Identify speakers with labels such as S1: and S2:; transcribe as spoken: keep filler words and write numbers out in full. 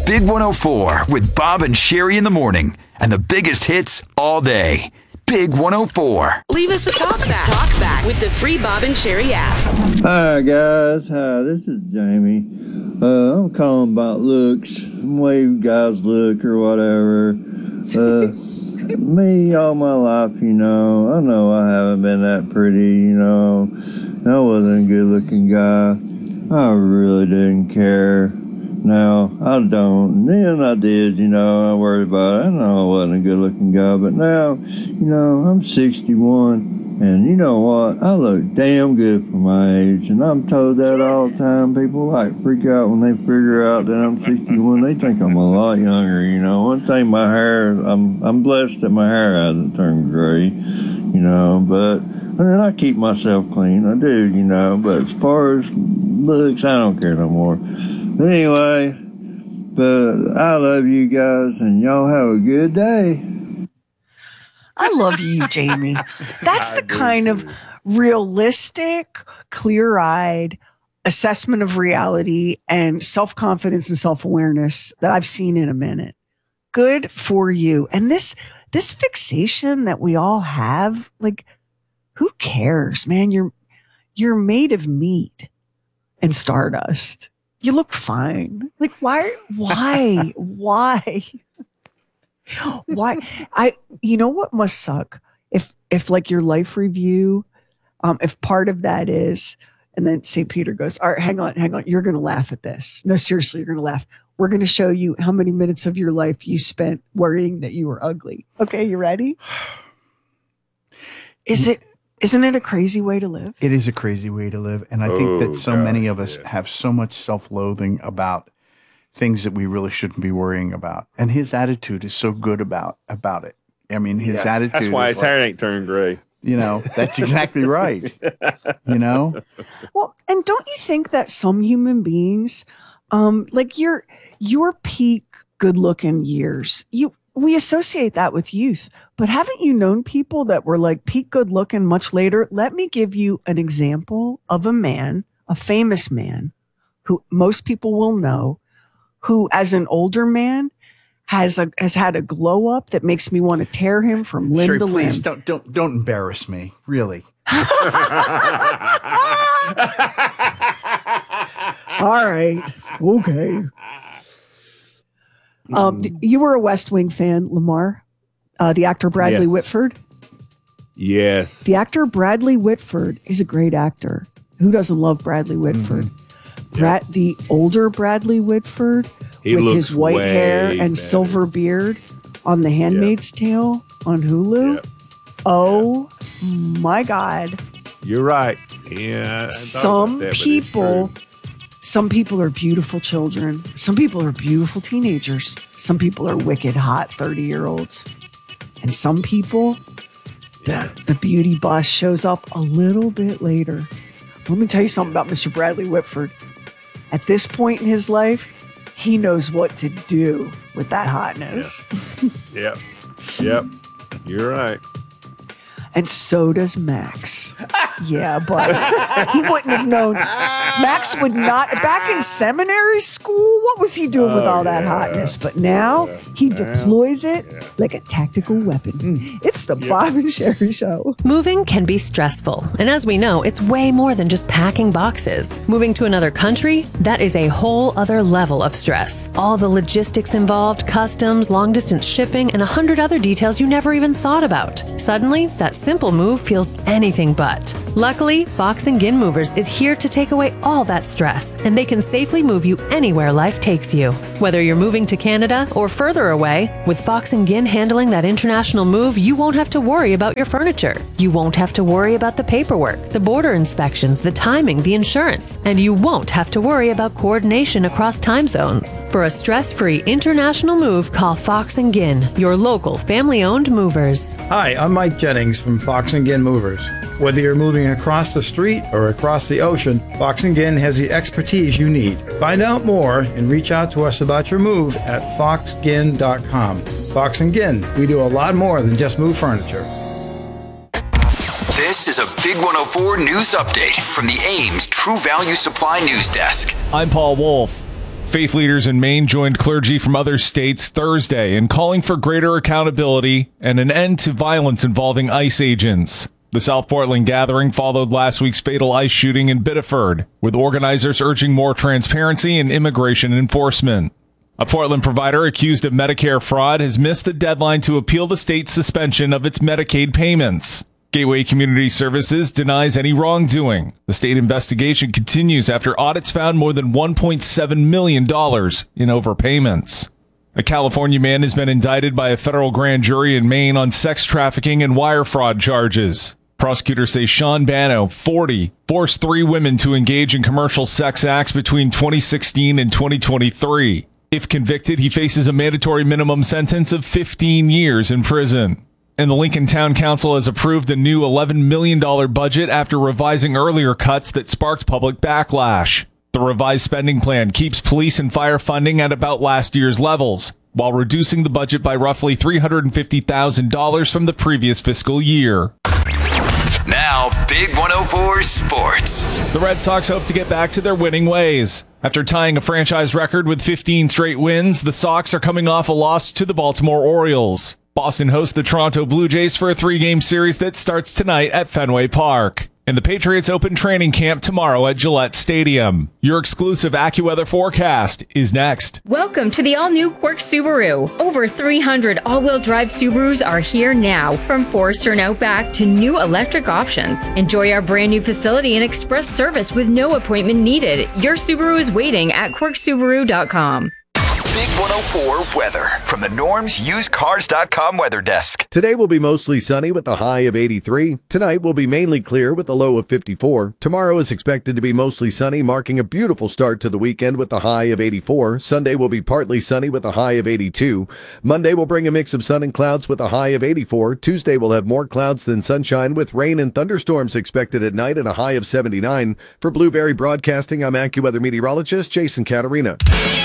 S1: Big one oh four with Bob and Sherry in the morning and the biggest hits all day. Big one oh four.
S2: Leave us a talk back. Talk back with the free Bob and Sherry app.
S3: Hi, guys. Hi, this is Jamie. Uh, I'm calling about looks, the way guys look or whatever. Uh, me, all my life, you know, I know I haven't been that pretty, you know. I wasn't a good-looking guy. I really didn't care. Now, I don't. Then I did, you know, I worried about it. I know I wasn't a good-looking guy, but now, you know, I'm sixty-one, and you know what? I look damn good for my age, and I'm told that all the time. People, like, freak out when they figure out that I'm sixty-one. They think I'm a lot younger, you know. One thing, my hair, I'm I'm blessed that my hair hasn't turned gray, you know, but, I mean, I keep myself clean. I do, you know, but as far as looks, I don't care no more. Anyway, but I love you guys, and y'all have a good day.
S4: I love you, Jamie. That's the kind
S5: too.
S4: of realistic, clear-eyed assessment of reality and self-confidence and self-awareness that I've seen in a minute. Good for you. And this this fixation that we all have, like, who cares, man? You're you're made of meat and stardust. You look fine. Like, why, why, why, why? I, you know what must suck? If, if like your life review, um, if part of that is, and then Saint Peter goes, all right, hang on, hang on. You're going to laugh at this. No, seriously, you're going to laugh. We're going to show you how many minutes of your life you spent worrying that you were ugly. Okay. You ready? Is it, Isn't it a crazy way to live?
S5: It is a crazy way to live. And I think
S6: Oh,
S5: that so
S6: God,
S5: many of us
S6: yeah.
S5: have so much self-loathing about things that we really shouldn't be worrying about. And his attitude is so good about about it. I mean, his
S6: Yeah,
S5: attitude
S6: That's why
S5: is
S6: his
S5: like,
S6: hair ain't turned gray.
S5: you know, that's exactly right. You know?
S4: Well, and don't you think that some human beings, um, like your your peak good-looking years, you we associate that with youth. But haven't you known people that were like peak good looking much later? Let me give you an example of a man, a famous man, who most people will know, who as an older man has a has had a glow up that makes me want to tear him from limb
S5: Sherry,
S4: to
S5: please
S4: limb.
S5: don't don't don't embarrass me. Really.
S4: All right. Okay. Um, d- you were a West Wing fan, Lamar. Uh, the actor Bradley
S6: Yes.
S4: Whitford.
S6: Yes.
S4: The actor Bradley Whitford is a great actor. Who doesn't love Bradley Whitford?
S6: Mm-hmm.
S4: Brad, the older Bradley Whitford
S6: He
S4: with
S6: looks
S4: his white
S6: way
S4: hair and
S6: better.
S4: silver beard on The Handmaid's Tale on Hulu.
S6: Yep.
S4: Oh my God.
S6: You're right. Yeah. I thought
S4: Some
S6: about that, but it's
S4: people,
S6: true.
S4: some people are beautiful children. Some people are beautiful teenagers. Some people are wicked hot thirty year olds. And some people, the, the beauty boss shows up a little bit later. Let me tell you something about Mister Bradley Whitford. At this point in his life, he knows what to do with that hotness.
S6: Yep. Yep. You're right.
S4: And so does Max. Yeah, but he wouldn't have known. Max would not. Back in seminary school, what was he doing with
S6: Oh,
S4: all that
S6: yeah.
S4: hotness? But now
S6: Yeah.
S4: he
S6: Now,
S4: deploys it
S6: yeah.
S4: like a tactical weapon. It's the Bob and Sherry Show.
S7: Moving can be stressful, and as we know, it's way more than just packing boxes. Moving to another country, that is a whole other level of stress. All the logistics involved, customs, long-distance shipping, and a hundred other details you never even thought about. Suddenly, that simple move feels anything but. Luckily, Fox and Ginn Movers is here to take away all that stress, and they can safely move you anywhere life takes you. Whether you're moving to Canada or further away, with Fox and Ginn handling that international move, you won't have to worry about your furniture. You won't have to worry about the paperwork, the border inspections, the timing, the insurance, and you won't have to worry about coordination across time zones. For a stress-free international move, call Fox and Ginn, your local family-owned movers.
S8: Hi, I'm Mike Jennings from Fox and Ginn Movers. Whether you're moving across the street or across the ocean, Fox and Ginn has the expertise you need. Find out more and reach out to us about your move at fox ginn dot com. Fox and Ginn, we do a lot more than just move furniture.
S1: This is a Big one oh four news update from the Ames True Value Supply News Desk.
S9: I'm Paul Wolf. Faith leaders in Maine joined clergy from other states Thursday in calling for greater accountability and an end to violence involving ICE agents. The South Portland gathering followed last week's fatal ICE shooting in Biddeford, with organizers urging more transparency and immigration enforcement. A Portland provider accused of Medicare fraud has missed the deadline to appeal the state's suspension of its Medicaid payments. Gateway Community Services denies any wrongdoing. The state investigation continues after audits found more than one point seven million dollars in overpayments. A California man has been indicted by a federal grand jury in Maine on sex trafficking and wire fraud charges. Prosecutors say Sean Bano, forty, forced three women to engage in commercial sex acts between twenty sixteen and twenty twenty-three. If convicted, he faces a mandatory minimum sentence of fifteen years in prison. And the Lincoln Town Council has approved a new eleven million dollars budget after revising earlier cuts that sparked public backlash. The revised spending plan keeps police and fire funding at about last year's levels, while reducing the budget by roughly three hundred fifty thousand dollars from the previous fiscal year.
S1: Now, Big one oh four Sports.
S9: The Red Sox hope to get back to their winning ways. After tying a franchise record with fifteen straight wins, the Sox are coming off a loss to the Baltimore Orioles. Boston hosts the Toronto Blue Jays for a three-game series that starts tonight at Fenway Park. And the Patriots open training camp tomorrow at Gillette Stadium. Your exclusive AccuWeather forecast is next.
S10: Welcome to the all-new Quirk Subaru. Over three hundred all-wheel drive Subarus are here now. From Forester and Outback to new electric options. Enjoy our brand new facility and express service with no appointment needed. Your Subaru is waiting at quirk subaru dot com.
S1: Big one oh four weather from the Norms Used Cars dot com weather desk.
S11: Today will be mostly sunny with a high of eighty-three. Tonight will be mainly clear with a low of fifty-four. Tomorrow is expected to be mostly sunny, marking a beautiful start to the weekend with a high of eighty-four. Sunday will be partly sunny with a high of eighty-two. Monday will bring a mix of sun and clouds with a high of eighty-four. Tuesday will have more clouds than sunshine with rain and thunderstorms expected at night and a high of seventy-nine. For Blueberry Broadcasting, I'm AccuWeather meteorologist Jason Caterina.